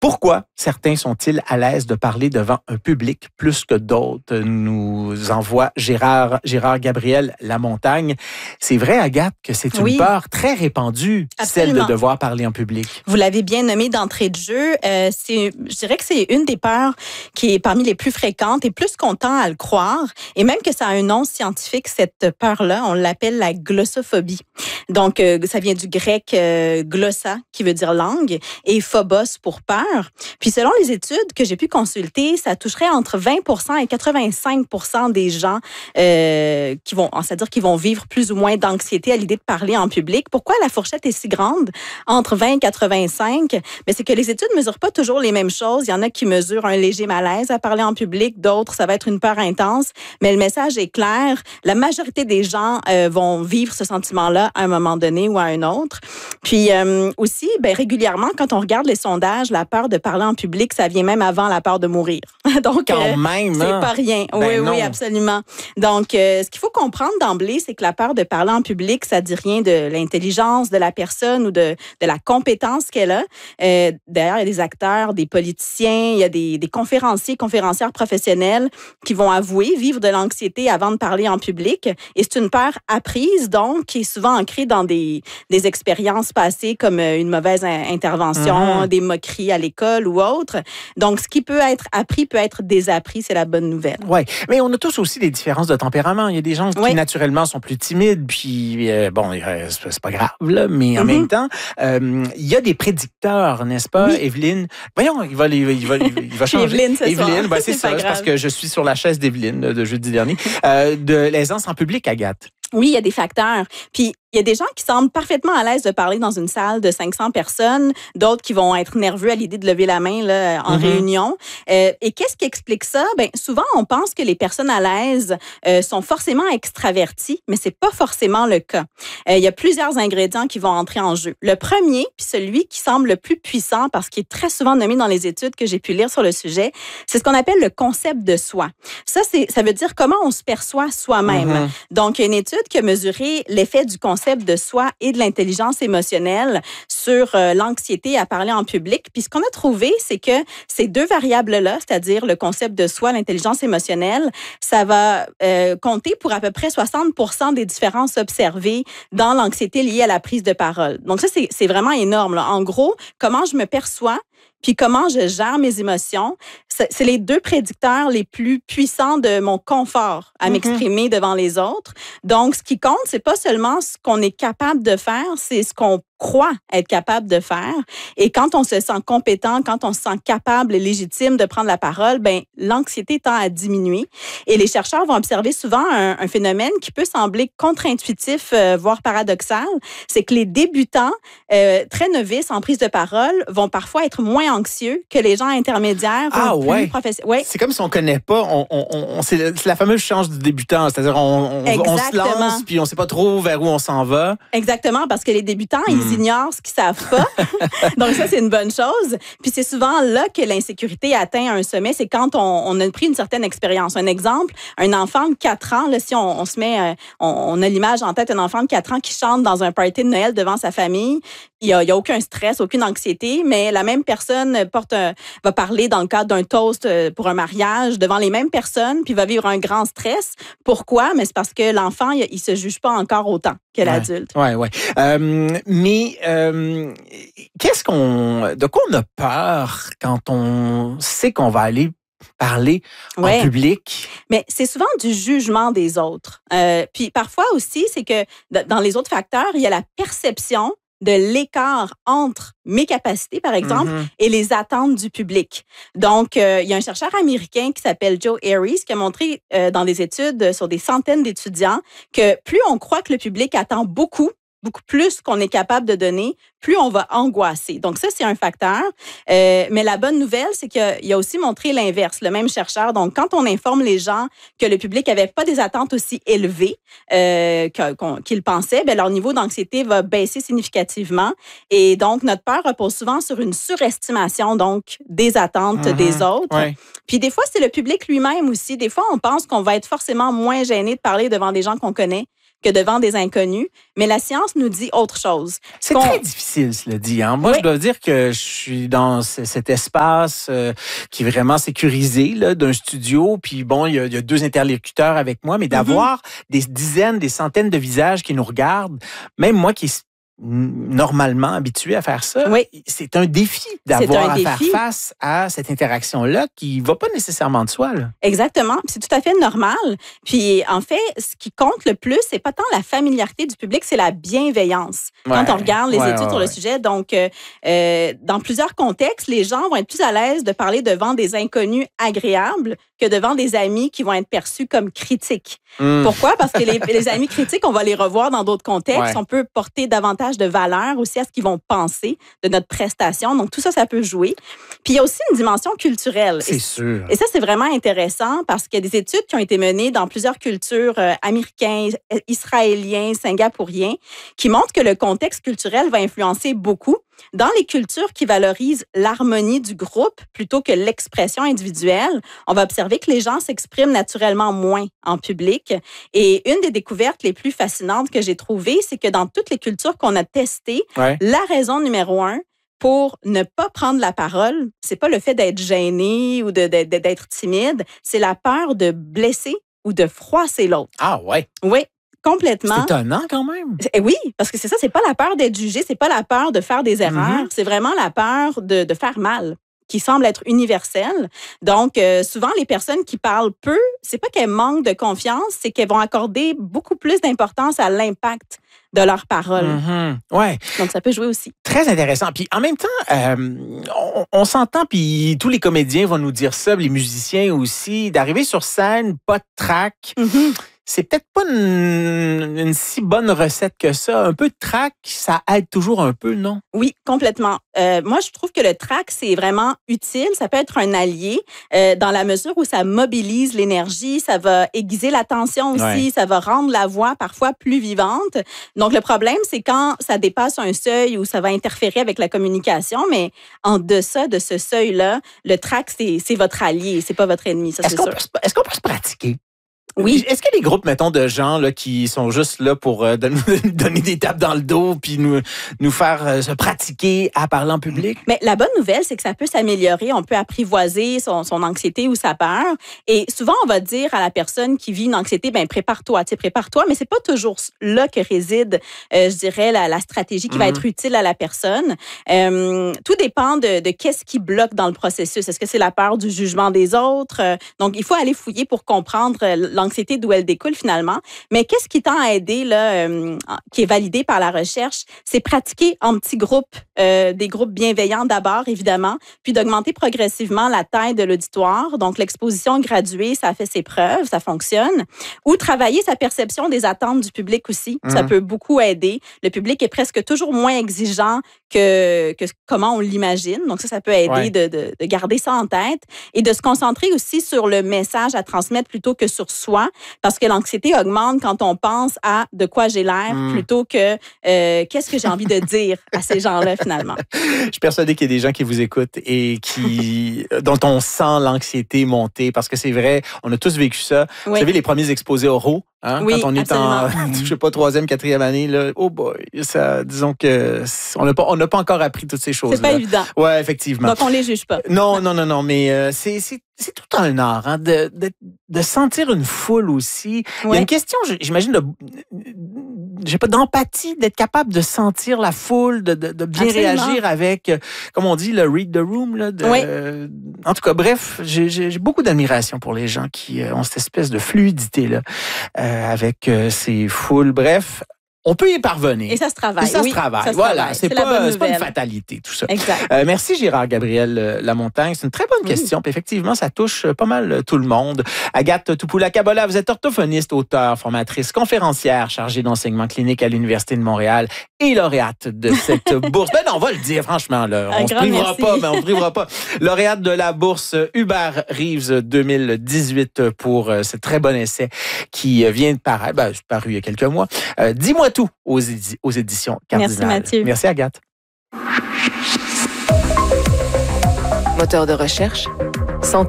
Pourquoi certains sont-ils à l'aise de parler devant un public plus que d'autres? Nous envoie Gérard Gabriel Lamontagne. C'est vrai, Agathe, que c'est une peur très répandue, celle de devoir parler en public. Vous l'avez bien nommé d'entrée de jeu. Je dirais que c'est une des peurs qui est parmi les plus fréquentes et plus qu'on tend à le croire. Et même que ça a un nom scientifique, cette peur-là, on l'appelle la glossophobie. Donc, ça vient du grec glossa, qui veut dire langue, et phobos pour peur. Puis selon les études que j'ai pu consulter, ça toucherait entre 20% et 85% des gens c'est-à-dire qui vont vivre plus ou moins d'anxiété à l'idée de parler en public. Pourquoi la fourchette est si grande entre 20 et 85? Mais c'est que les études ne mesurent pas toujours les mêmes choses. Il y en a qui mesurent un léger malaise à parler en public, d'autres, ça va être une peur intense. Mais le message est clair. La majorité des gens vont vivre ce sentiment-là à un moment donné ou à un autre. Puis aussi, régulièrement, quand on regarde les sondages, la peur de parler en public, ça vient même avant la peur de mourir. Donc, quand même, c'est pas rien. Oui, absolument. Donc, ce qu'il faut comprendre d'emblée, c'est que la peur de parler en public, ça dit rien de l'intelligence de la personne ou de la compétence qu'elle a. D'ailleurs, il y a des acteurs, des politiciens, il y a des conférencières professionnelles qui vont avouer vivre de l'anxiété avant de parler en public. Et c'est une peur apprise, donc, qui est souvent ancrée dans des expériences passées comme une mauvaise intervention, des moqueries à l'école ou autre. Donc, ce qui peut être appris peut être désappris, c'est la bonne nouvelle. Oui, mais on a tous aussi des différences de tempérament. Il y a des gens qui, naturellement, sont plus timides, puis, c'est pas grave, là, mais en même temps, il y a des prédicteurs, n'est-ce pas, Evelyne? Voyons, il va changer. Evelyne, c'est ça, c'est parce que je suis sur la chaise d'Evelyne de jeudi dernier, de l'aisance en public, Agathe. Oui, il y a des facteurs. Puis, il y a des gens qui semblent parfaitement à l'aise de parler dans une salle de 500 personnes, d'autres qui vont être nerveux à l'idée de lever la main là, en réunion. Et qu'est-ce qui explique ça? Souvent, on pense que les personnes à l'aise sont forcément extraverties, mais c'est pas forcément le cas. Il y a plusieurs ingrédients qui vont entrer en jeu. Le premier, puis celui qui semble le plus puissant, parce qu'il est très souvent nommé dans les études que j'ai pu lire sur le sujet, c'est ce qu'on appelle le concept de soi. Ça veut dire comment on se perçoit soi-même. Donc, il y a une étude qui a mesuré l'effet du concept de soi et de l'intelligence émotionnelle sur l'anxiété à parler en public. Puis ce qu'on a trouvé, c'est que ces deux variables-là, c'est-à-dire le concept de soi, l'intelligence émotionnelle, ça va compter pour à peu près 60% des différences observées dans l'anxiété liée à la prise de parole. Donc ça, c'est vraiment énorme, là. En gros, comment je me perçois, puis comment je gère mes émotions, c'est les deux prédicteurs les plus puissants de mon confort à m'exprimer devant les autres. Donc, ce qui compte, c'est pas seulement ce qu'on est capable de faire, c'est ce qu'on croit être capable de faire. Et quand on se sent compétent, quand on se sent capable et légitime de prendre la parole, l'anxiété tend à diminuer. Et les chercheurs vont observer souvent un phénomène qui peut sembler contre-intuitif, voire paradoxal. C'est que les débutants très novices en prise de parole vont parfois être moins anxieux que les gens intermédiaires ou plus professionnels. Ouais. C'est comme si on connaît pas, c'est la fameuse chance du débutant, c'est-à-dire on se lance puis on sait pas trop vers où on s'en va. Exactement, parce que les débutants, ils ignorent ce qu'ils savent pas. Donc ça, c'est une bonne chose. Puis c'est souvent là que l'insécurité atteint un sommet, c'est quand on a pris une certaine expérience. Un exemple, un enfant de 4 ans, là, si on se met, on a l'image en tête, un enfant de 4 ans qui chante dans un party de Noël devant sa famille, il y a aucun stress, aucune anxiété, mais la même personne va parler dans le cadre d'un toast pour un mariage devant les mêmes personnes, puis va vivre un grand stress. Pourquoi? Mais c'est parce que l'enfant, il se juge pas encore autant que l'adulte. Ouais. Mais de quoi on a peur quand on sait qu'on va aller parler en public? Mais c'est souvent du jugement des autres. Puis parfois aussi, c'est que dans les autres facteurs, il y a la perception de l'écart entre mes capacités, par exemple, et les attentes du public. Donc, il y a un chercheur américain qui s'appelle Joe Harris qui a montré dans des études sur des centaines d'étudiants que plus on croit que le public attend beaucoup plus qu'on est capable de donner, plus on va angoisser. Donc ça, c'est un facteur. Mais la bonne nouvelle, c'est qu'il a aussi montré l'inverse, le même chercheur. Donc, quand on informe les gens que le public n'avait pas des attentes aussi élevées qu'ils pensaient, leur niveau d'anxiété va baisser significativement. Et donc, notre peur repose souvent sur une surestimation donc des attentes des autres. Ouais. Puis des fois, c'est le public lui-même aussi. Des fois, on pense qu'on va être forcément moins gêné de parler devant des gens qu'on connaît que devant des inconnus, mais la science nous dit autre chose. C'est très difficile, cela dit. Hein? Moi, je dois dire que je suis dans cet espace qui est vraiment sécurisé là, d'un studio, puis bon, il y a 2 interlocuteurs avec moi, mais d'avoir des dizaines, des centaines de visages qui nous regardent, même moi qui est normalement habitué à faire ça, c'est un défi d'avoir à faire face à cette interaction-là qui ne va pas nécessairement de soi. Là. Exactement. C'est tout à fait normal. Puis, en fait, ce qui compte le plus, c'est pas tant la familiarité du public, c'est la bienveillance. Quand on regarde les études sur le sujet, donc, dans plusieurs contextes, les gens vont être plus à l'aise de parler devant des inconnus agréables que devant des amis qui vont être perçus comme critiques. Pourquoi? Parce que les amis critiques, on va les revoir dans d'autres contextes. On peut porter davantage de valeur aussi à ce qu'ils vont penser de notre prestation. Donc, tout ça, ça peut jouer. Puis, il y a aussi une dimension culturelle. C'est sûr. Et ça, c'est vraiment intéressant parce qu'il y a des études qui ont été menées dans plusieurs cultures américaines, israéliennes, singapouriennes, qui montrent que le contexte culturel va influencer beaucoup. Dans les cultures qui valorisent l'harmonie du groupe plutôt que l'expression individuelle, on va observer que les gens s'expriment naturellement moins en public. Et une des découvertes les plus fascinantes que j'ai trouvées, c'est que dans toutes les cultures qu'on a testées, la raison numéro 1 pour ne pas prendre la parole, c'est pas le fait d'être gêné ou d'être timide, c'est la peur de blesser ou de froisser l'autre. Ah ouais? Oui. Complètement. C'est étonnant quand même. Oui, parce que c'est ça, c'est pas la peur d'être jugé, c'est pas la peur de faire des erreurs, c'est vraiment la peur de faire mal qui semble être universelle. Donc, souvent, les personnes qui parlent peu, c'est pas qu'elles manquent de confiance, c'est qu'elles vont accorder beaucoup plus d'importance à l'impact de leurs paroles. Ouais. Donc, ça peut jouer aussi. Très intéressant. Puis en même temps, on s'entend, puis tous les comédiens vont nous dire ça, les musiciens aussi, d'arriver sur scène, pas de trac. C'est peut-être pas une si bonne recette que ça. Un peu de trac, ça aide toujours un peu, non? Oui, complètement. Moi, je trouve que le trac, c'est vraiment utile. Ça peut être un allié dans la mesure où ça mobilise l'énergie, ça va aiguiser l'attention aussi, ça va rendre la voix parfois plus vivante. Donc, le problème, c'est quand ça dépasse un seuil où ça va interférer avec la communication, mais en deçà de ce seuil-là, le trac, c'est votre allié, c'est pas votre ennemi, ça, c'est sûr. Est-ce qu'on peut se pratiquer? Oui. Est-ce qu'il y a des groupes, mettons, de gens là, qui sont juste là pour donner des tapes dans le dos puis nous faire se pratiquer à parler en public? Mais la bonne nouvelle, c'est que ça peut s'améliorer. On peut apprivoiser son anxiété ou sa peur. Et souvent, on va dire à la personne qui vit une anxiété, ben prépare-toi, mais c'est pas toujours là que réside, je dirais, la stratégie qui va être utile à la personne. Tout dépend de qu'est-ce qui bloque dans le processus. Est-ce que c'est la peur du jugement des autres? Donc, il faut aller fouiller pour comprendre l'anxiété d'où elle découle finalement. Mais qu'est-ce qui tend à aider, là, qui est validé par la recherche, c'est pratiquer en petits groupes, des groupes bienveillants d'abord, évidemment, puis d'augmenter progressivement la taille de l'auditoire. Donc, l'exposition graduée, ça fait ses preuves, ça fonctionne. Ou travailler sa perception des attentes du public aussi. Ça peut beaucoup aider. Le public est presque toujours moins exigeant que comment on l'imagine. Donc, ça peut aider de garder ça en tête et de se concentrer aussi sur le message à transmettre plutôt que sur soi, parce que l'anxiété augmente quand on pense à de quoi j'ai l'air plutôt que qu'est-ce que j'ai envie de dire à ces gens-là, finalement. Je suis persuadée qu'il y a des gens qui vous écoutent et dont on sent l'anxiété monter, parce que c'est vrai, on a tous vécu ça. Vous savez, les premiers exposés oraux, hein, quand on est en, je sais pas, 3e, 4e année, là, oh boy, ça, disons que on n'a pas encore appris toutes ces choses-là. C'est pas évident. Ouais, effectivement. Donc, on les juge pas. Non, mais c'est tout un art, hein, de sentir une foule aussi. Il y a une question, j'imagine, j'ai pas d'empathie, d'être capable de sentir la foule, de bien réagir avec, comme on dit, le read the room. Là, en tout cas, bref, j'ai beaucoup d'admiration pour les gens qui ont cette espèce de fluidité là, avec ces foules. Bref, on peut y parvenir. Et ça se travaille. Ça se travaille. Voilà, c'est pas une fatalité, tout ça. Exact. Merci Gérard Gabriel Lamontagne. C'est une très bonne question. Puis effectivement, ça touche pas mal tout le monde. Agathe Topoula-Kabola, vous êtes orthophoniste, auteure, formatrice, conférencière, chargée d'enseignement clinique à l'Université de Montréal et lauréate de cette bourse. Ben non, on va le dire, franchement. Là, on se privera pas, mais on se privera pas. Lauréate de la bourse Hubert Reeves 2018 pour ce très bon essai qui vient de paraître. Ben, c'est paru il y a quelques mois. Dis-moi tout aux éditions Cardinal. Merci Mathieu. Merci Agathe. Moteur de recherche, santé.